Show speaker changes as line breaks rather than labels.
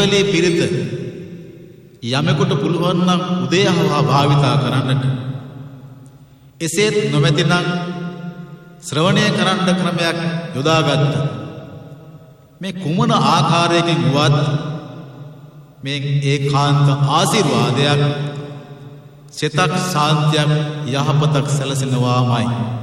ලේ පිරිත යමෙකුට පුළුවන් නම් උදේහවා භාවිතා කරන්නට. එසේත් නොමැතිනම් ශ්‍රවණය කරන්න ක්‍රමයක් යොදාගත්ත. මේ කුමන ආකාරයකින් වුවත් මේ ඒකාන්ත ආශිර්වාදයක්, සිතක් ශාන්තියක්, යහපතක් සැලසෙනවාමයි.